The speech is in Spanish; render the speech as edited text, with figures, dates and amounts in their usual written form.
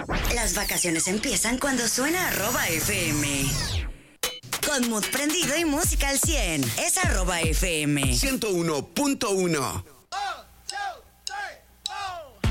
Las vacaciones empiezan cuando suena @FM. Con mood prendido y música al 100. Es @FM. 101.1.